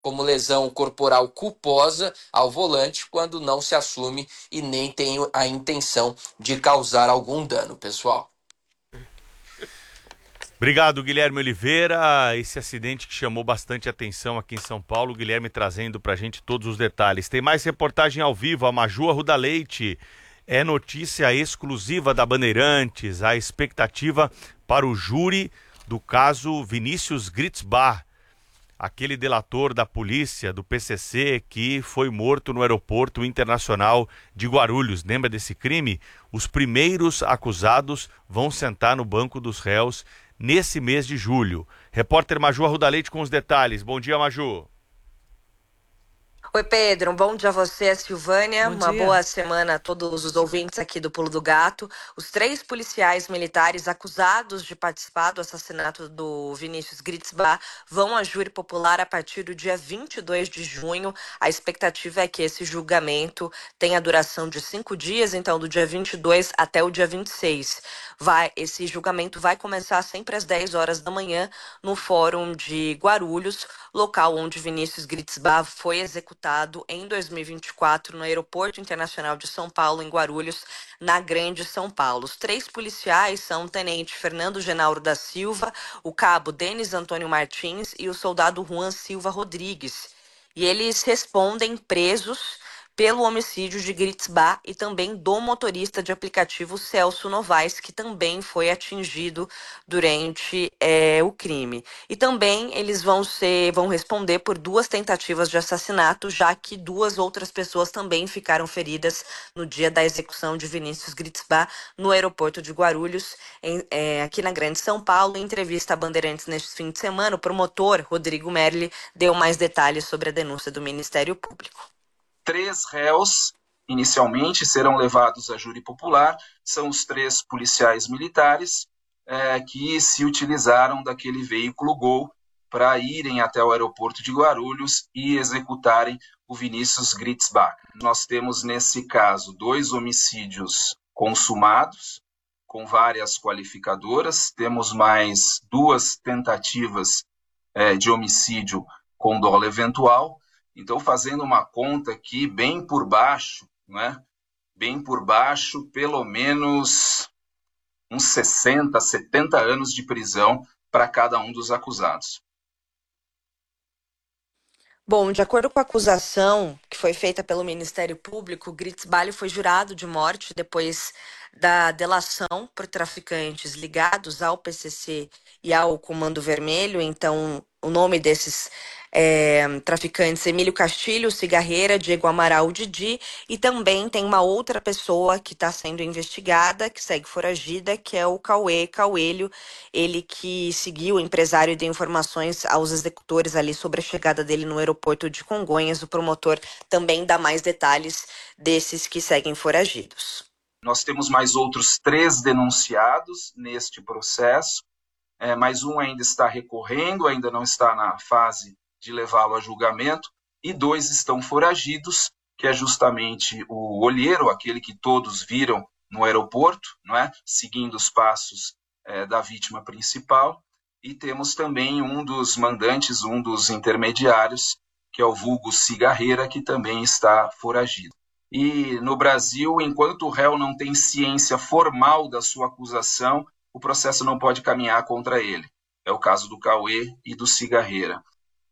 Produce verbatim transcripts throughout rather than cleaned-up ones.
como lesão corporal culposa ao volante quando não se assume e nem tem a intenção de causar algum dano, pessoal. Obrigado, Guilherme Oliveira. Esse acidente que chamou bastante atenção aqui em São Paulo, Guilherme trazendo pra gente todos os detalhes. Tem mais reportagem ao vivo, a Maju Arruda Leite. É notícia exclusiva da Bandeirantes, a expectativa para o júri do caso Vinícius Gritzbach, aquele delator da polícia, do P C C, que foi morto no aeroporto internacional de Guarulhos. Lembra desse crime? Os primeiros acusados vão sentar no banco dos réus nesse mês de julho. Repórter Maju Arruda Leite com os detalhes. Bom dia, Maju. Oi, Pedro, um bom dia a você, a Silvânia, Bom uma dia. boa semana a todos os ouvintes aqui do Pulo do Gato. Os três policiais militares acusados de participar do assassinato do Vinícius Gritzbach vão a júri popular a partir do dia vinte e dois de junho. A expectativa é que esse julgamento tenha duração de cinco dias, então do dia vinte e dois até o dia vinte e seis. Vai, esse julgamento vai começar sempre às dez horas da manhã no Fórum de Guarulhos, local onde Vinícius Gritzbach foi executado em dois mil e vinte e quatro no Aeroporto Internacional de São Paulo, em Guarulhos, na Grande São Paulo. Os três policiais são o tenente Fernando Genauro da Silva, o cabo Denis Antônio Martins e o soldado Juan Silva Rodrigues. E eles respondem presos pelo homicídio de Gritzbach e também do motorista de aplicativo Celso Novaes, que também foi atingido durante é, o crime. E também eles vão ser, vão responder por duas tentativas de assassinato, já que duas outras pessoas também ficaram feridas no dia da execução de Vinícius Gritzbach no aeroporto de Guarulhos, em, é, aqui na Grande São Paulo. Em entrevista a Bandeirantes neste fim de semana, o promotor Rodrigo Merli deu mais detalhes sobre a denúncia do Ministério Público. Três réus, inicialmente, serão levados a júri popular. São os três policiais militares é, que se utilizaram daquele veículo Gol para irem até o aeroporto de Guarulhos e executarem o Vinícius Gritzbach. Nós temos, nesse caso, dois homicídios consumados, com várias qualificadoras. Temos mais duas tentativas é, de homicídio com dolo eventual. Então, fazendo uma conta aqui, bem por baixo, né? Bem por baixo, pelo menos uns sessenta, setenta anos de prisão para cada um dos acusados. Bom, de acordo com a acusação que foi feita pelo Ministério Público, Gritzbach foi jurado de morte depois da delação por traficantes ligados ao P C C e ao Comando Vermelho. Então, o nome desses é, traficantes: Emílio Castilho, Cigarreira, Diego Amaral, Didi, e também tem uma outra pessoa que está sendo investigada, que segue foragida, que é o Cauê Coelho, ele que seguiu o empresário e deu informações aos executores ali sobre a chegada dele no aeroporto de Congonhas. O promotor também dá mais detalhes desses que seguem foragidos. Nós temos mais outros três denunciados neste processo, é, mais um ainda está recorrendo, ainda não está na fase de levá-lo a julgamento, e dois estão foragidos, que é justamente o olheiro, aquele que todos viram no aeroporto, não é? Seguindo os passos é, da vítima principal, e temos também um dos mandantes, um dos intermediários, que é o vulgo Cigarreira, que também está foragido. E no Brasil, enquanto o réu não tem ciência formal da sua acusação, o processo não pode caminhar contra ele. É o caso do Cauê e do Cigarreira.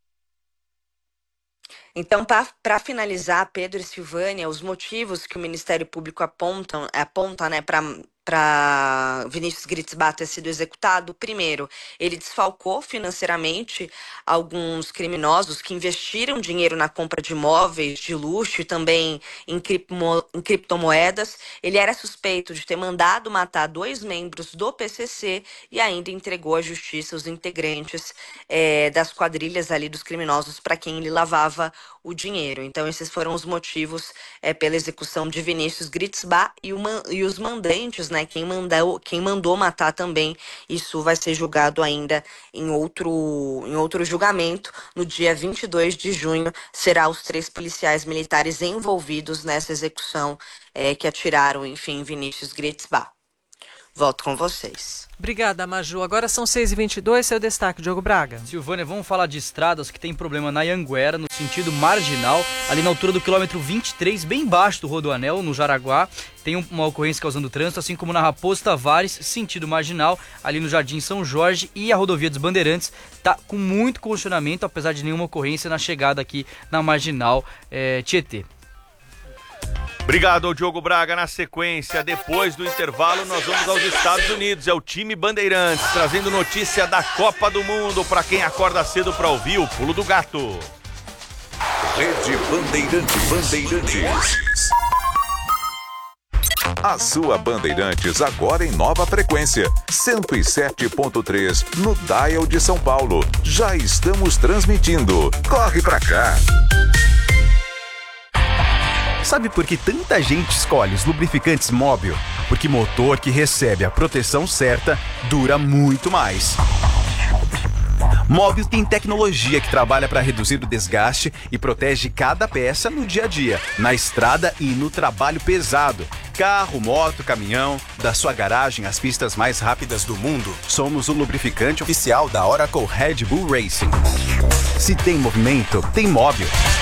Então, para finalizar, Pedro e Silvânia, os motivos que o Ministério Público apontam, aponta, né, para para Vinícius Gritzbach ter sido executado. Primeiro, ele desfalcou financeiramente alguns criminosos que investiram dinheiro na compra de imóveis de luxo e também em, cripmo, em criptomoedas. Ele era suspeito de ter mandado matar dois membros do P C C e ainda entregou à justiça os integrantes é, das quadrilhas ali dos criminosos para quem ele lavava o dinheiro. Então, esses foram os motivos é, pela execução de Vinícius Gritzbach e, uma, e os mandantes, né? Quem mandou, quem mandou matar também. Isso vai ser julgado ainda em outro, em outro julgamento. No dia vinte e dois de junho, será os três policiais militares envolvidos nessa execução é, que atiraram, enfim, Vinícius Gritzbach. Volto com vocês. Obrigada, Maju. Agora são seis e vinte e dois, seu destaque, Diogo Braga. Silvânia, vamos falar de estradas que tem problema na Anhanguera, no sentido marginal, ali na altura do quilômetro vinte e três, bem embaixo do Rodoanel, no Jaraguá. Tem uma ocorrência causando trânsito, assim como na Raposo Tavares, sentido marginal, ali no Jardim São Jorge, e a rodovia dos Bandeirantes tá com muito congestionamento, apesar de nenhuma ocorrência na chegada aqui na marginal é, Tietê. Obrigado ao Diogo Braga. Na sequência, depois do intervalo, nós vamos aos Estados Unidos. É o time Bandeirantes trazendo notícia da Copa do Mundo para quem acorda cedo para ouvir o Pulo do Gato. Rede Bandeirantes. Bandeirantes. A sua Bandeirantes agora em nova frequência, cento e sete ponto três no Dial de São Paulo. Já estamos transmitindo. Corre pra cá. Sabe por que tanta gente escolhe os lubrificantes Móbil? Porque motor que recebe a proteção certa dura muito mais. Móbil tem tecnologia que trabalha para reduzir o desgaste e protege cada peça no dia a dia, na estrada e no trabalho pesado. Carro, moto, caminhão, da sua garagem às pistas mais rápidas do mundo, somos o lubrificante oficial da Oracle Red Bull Racing. Se tem movimento, tem Móbil.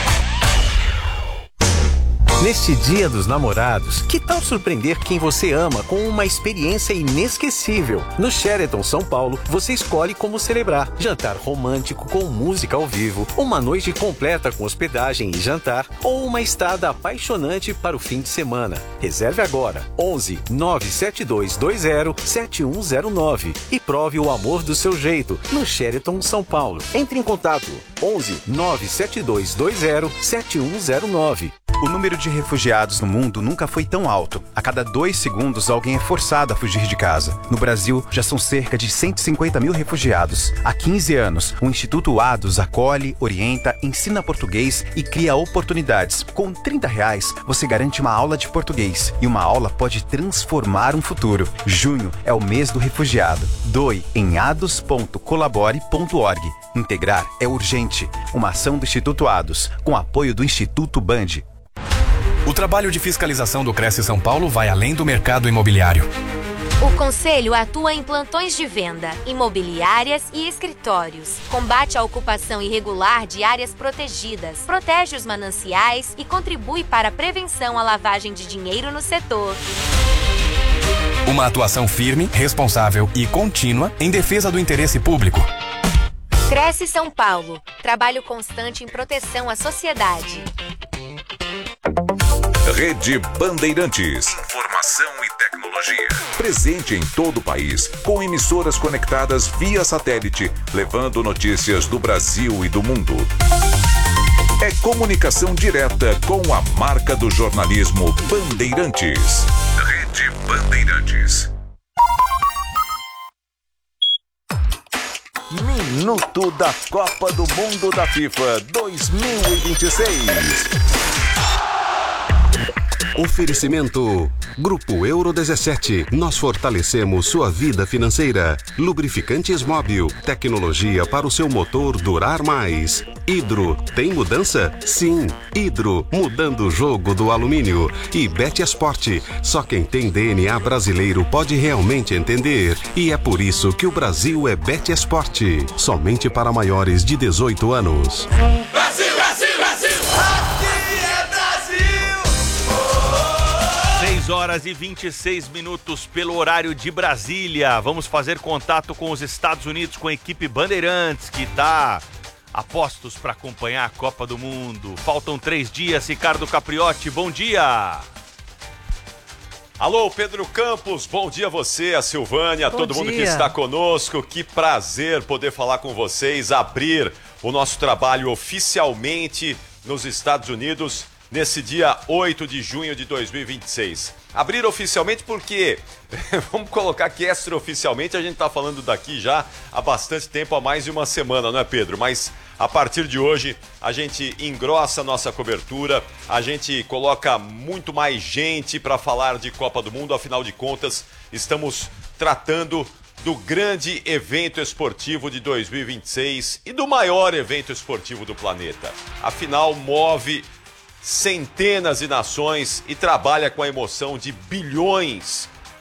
Neste Dia dos Namorados, que tal surpreender quem você ama com uma experiência inesquecível? No Sheraton São Paulo, você escolhe como celebrar. Jantar romântico com música ao vivo, uma noite completa com hospedagem e jantar, ou uma estada apaixonante para o fim de semana. Reserve agora, onze nove sete dois dois zero sete um zero nove e prove o amor do seu jeito no Sheraton São Paulo. Entre em contato, onze nove sete dois dois zero sete um zero nove. O número de refugiados no mundo nunca foi tão alto. A cada dois segundos, alguém é forçado a fugir de casa. No Brasil, já são cerca de cento e cinquenta mil refugiados. Há quinze anos, o Instituto Ados acolhe, orienta, ensina português e cria oportunidades. Com trinta reais, você garante uma aula de português. E uma aula pode transformar um futuro. Junho é o mês do refugiado. Doe em ados ponto colabore ponto org. Integrar é urgente. Uma ação do Instituto Ados, com apoio do Instituto Band. O trabalho de fiscalização do Cresce São Paulo vai além do mercado imobiliário. O Conselho atua em plantões de venda, imobiliárias e escritórios. Combate a ocupação irregular de áreas protegidas, protege os mananciais e contribui para a prevenção à lavagem de dinheiro no setor. Uma atuação firme, responsável e contínua em defesa do interesse público. Cresce São Paulo. Trabalho constante em proteção à sociedade. Rede Bandeirantes. Informação e tecnologia. Presente em todo o país, com emissoras conectadas via satélite, levando notícias do Brasil e do mundo. É comunicação direta com a marca do jornalismo Bandeirantes. Rede Bandeirantes. Minuto da Copa do Mundo da FIFA dois mil e vinte e seis. Oferecimento Grupo Euro dezessete. Nós fortalecemos sua vida financeira. Lubrificantes Móbil. Tecnologia para o seu motor durar mais. Hidro. Tem mudança? Sim. Hidro. Mudando o jogo do alumínio. E Betiasport. Só quem tem D N A brasileiro pode realmente entender. E é por isso que o Brasil é Betiasport. Somente para maiores de dezoito anos. Brasil, Brasil, Brasil! seis horas e vinte e seis minutos pelo horário de Brasília. Vamos fazer contato com os Estados Unidos, com a equipe Bandeirantes, que está a postos para acompanhar a Copa do Mundo. Faltam três dias. Ricardo Capriotti, bom dia. Alô, Pedro Campos, bom dia a você, a Silvânia, a todo dia. mundo que está conosco. Que prazer poder falar com vocês, abrir o nosso trabalho oficialmente nos Estados Unidos nesse dia oito de junho de dois mil e vinte e seis. Abrir oficialmente porque, vamos colocar que extraoficialmente, a gente está falando daqui já há bastante tempo, há mais de uma semana, não é, Pedro? Mas a partir de hoje a gente engrossa a nossa cobertura, a gente coloca muito mais gente para falar de Copa do Mundo, afinal de contas estamos tratando do grande evento esportivo de dois mil e vinte e seis e do maior evento esportivo do planeta. Afinal, move centenas de nações e trabalha com a emoção de bilhões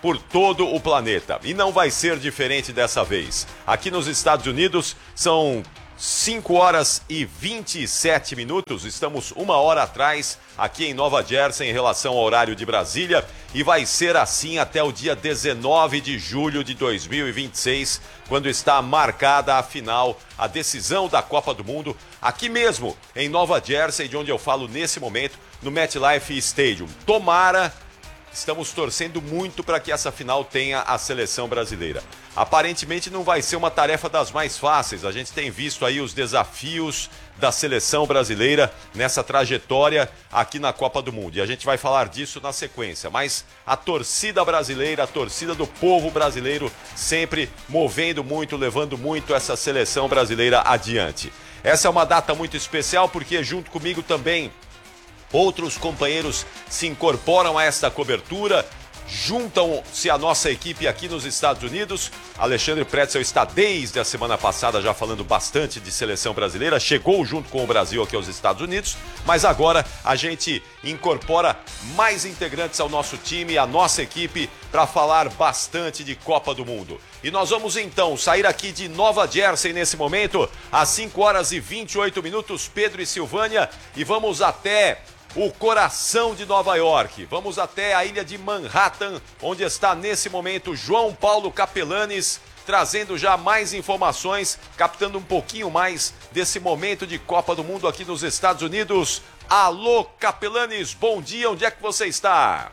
por todo o planeta. E não vai ser diferente dessa vez. Aqui nos Estados Unidos são cinco horas e vinte e sete minutos, estamos uma hora atrás aqui em Nova Jersey em relação ao horário de Brasília, e vai ser assim até o dia dezenove de julho de dois mil e vinte e seis, quando está marcada a final, a decisão da Copa do Mundo, aqui mesmo em Nova Jersey, de onde eu falo nesse momento, no MetLife Stadium. Tomara, estamos torcendo muito para que essa final tenha a seleção brasileira. Aparentemente não vai ser uma tarefa das mais fáceis. A gente tem visto aí os desafios da seleção brasileira nessa trajetória aqui na Copa do Mundo. E a gente vai falar disso na sequência. Mas a torcida brasileira, a torcida do povo brasileiro, sempre movendo muito, levando muito essa seleção brasileira adiante. Essa é uma data muito especial porque junto comigo também outros companheiros se incorporam a esta cobertura, juntam-se à nossa equipe aqui nos Estados Unidos. Alexandre Pretzel está desde a semana passada já falando bastante de seleção brasileira, chegou junto com o Brasil aqui aos Estados Unidos, mas agora a gente incorpora mais integrantes ao nosso time, à nossa equipe, para falar bastante de Copa do Mundo. E nós vamos então sair aqui de Nova Jersey nesse momento, às cinco horas e vinte e oito minutos, Pedro e Silvânia, e vamos até o coração de Nova York. Vamos até a ilha de Manhattan, onde está nesse momento João Paulo Capelanes, trazendo já mais informações, captando um pouquinho mais desse momento de Copa do Mundo aqui nos Estados Unidos. Alô, Capelanes, bom dia, onde é que você está?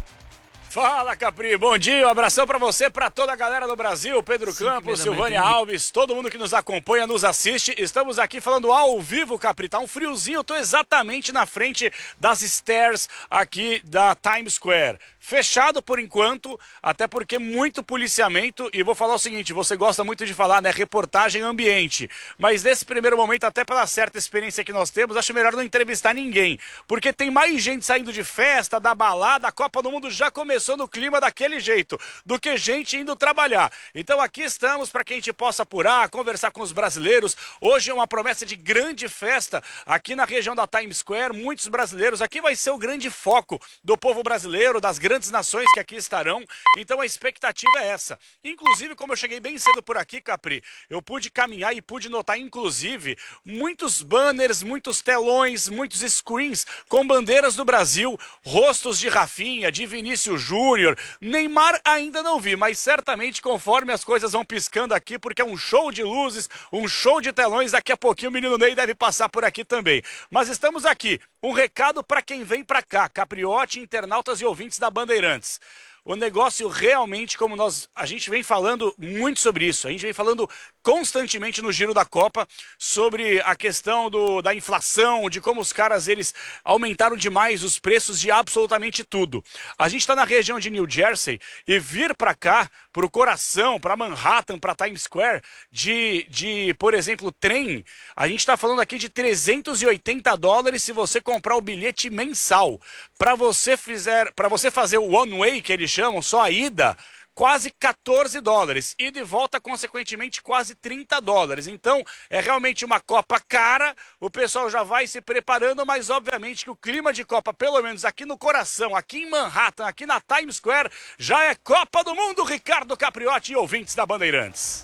Fala, Capri, bom dia, um abração pra você, pra toda a galera do Brasil, Pedro Campos, Silvânia Alves, todo mundo que nos acompanha, nos assiste. Estamos aqui falando ao vivo, Capri, tá um friozinho, eu tô exatamente na frente das stairs aqui da Times Square. Fechado por enquanto, até porque muito policiamento, e vou falar o seguinte, você gosta muito de falar, né, reportagem ambiente, mas nesse primeiro momento, até pela certa experiência que nós temos, acho melhor não entrevistar ninguém, porque tem mais gente saindo de festa, da balada, a Copa do Mundo já começou no clima daquele jeito, do que gente indo trabalhar. Então aqui estamos para que a gente possa apurar, conversar com os brasileiros. Hoje é uma promessa de grande festa aqui na região da Times Square, muitos brasileiros, aqui vai ser o grande foco do povo brasileiro, das grandes nações que aqui estarão, então a expectativa é essa. Inclusive, como eu cheguei bem cedo por aqui, Capri, eu pude caminhar e pude notar, inclusive, muitos banners, muitos telões, muitos screens com bandeiras do Brasil, rostos de Rafinha, de Vinícius Júnior, Neymar ainda não vi, mas certamente conforme as coisas vão piscando aqui, porque é um show de luzes, um show de telões, daqui a pouquinho o menino Ney deve passar por aqui também. Mas estamos aqui, um recado para quem vem para cá, Capriote, internautas e ouvintes da Bandeirantes. O negócio realmente, como nós, a gente vem falando muito sobre isso, a gente vem falando constantemente no Giro da Copa sobre a questão do, da inflação, de como os caras, eles aumentaram demais os preços de absolutamente tudo. A gente está na região de New Jersey e vir para cá, para o coração, para Manhattan, para Times Square, de, de, por exemplo, trem, a gente está falando aqui de trezentos e oitenta dólares se você comprar o bilhete mensal. Para você, fizer, para você fazer o one way, que eles chamam, só a ida, quase quatorze dólares. E de volta, consequentemente, quase trinta dólares. Então, é realmente uma Copa cara. O pessoal já vai se preparando, mas obviamente que o clima de Copa, pelo menos aqui no coração, aqui em Manhattan, aqui na Times Square, já é Copa do Mundo. Ricardo Capriotti e ouvintes da Bandeirantes.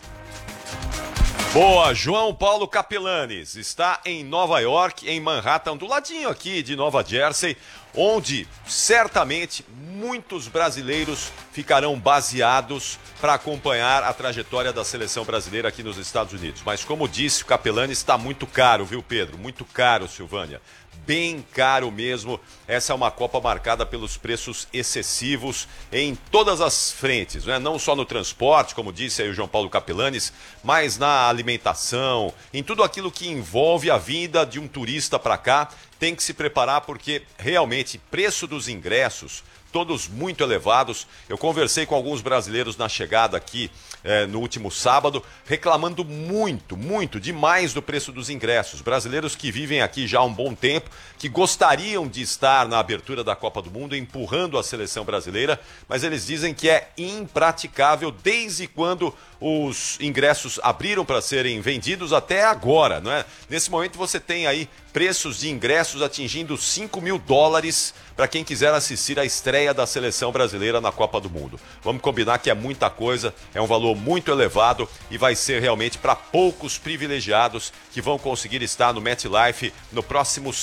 Boa, João Paulo Capelanes está em Nova York, em Manhattan, do ladinho aqui de Nova Jersey, onde certamente muitos brasileiros ficarão baseados para acompanhar a trajetória da seleção brasileira aqui nos Estados Unidos. Mas como disse, o Capelanes está muito caro, viu, Pedro? Muito caro, Silvânia. Bem caro mesmo. Essa é uma Copa marcada pelos preços excessivos em todas as frentes, né? Não só no transporte, como disse aí o João Paulo Capelanes, mas na alimentação, em tudo aquilo que envolve a vinda de um turista para cá. Tem que se preparar porque realmente preço dos ingressos, todos muito elevados. Eu conversei com alguns brasileiros na chegada aqui eh, no último sábado, reclamando muito, muito demais do preço dos ingressos. Brasileiros que vivem aqui já há um bom tempo, que gostariam de estar na abertura da Copa do Mundo, empurrando a seleção brasileira, mas eles dizem que é impraticável desde quando os ingressos abriram para serem vendidos até agora, não é? Nesse momento você tem aí preços de ingressos ingressos atingindo cinco mil dólares para quem quiser assistir a estreia da seleção brasileira na Copa do Mundo. Vamos combinar que é muita coisa, é um valor muito elevado e vai ser realmente para poucos privilegiados que vão conseguir estar no MetLife no próximo